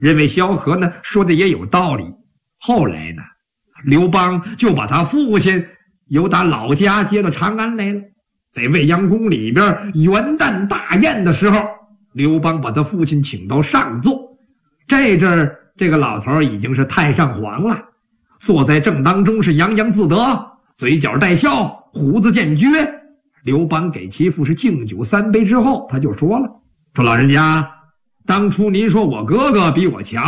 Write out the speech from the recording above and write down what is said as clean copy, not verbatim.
认为萧何呢说的也有道理。后来呢，刘邦就把他父亲由打老家接到长安来了。在未央宫里边元旦大宴的时候，刘邦把他父亲请到上座。这阵儿这个老头已经是太上皇了，坐在正当中是洋洋自得，嘴角带笑，胡子渐撅。刘邦给其父是敬酒3杯之后，他就说了，说老人家，当初您说我哥哥比我强，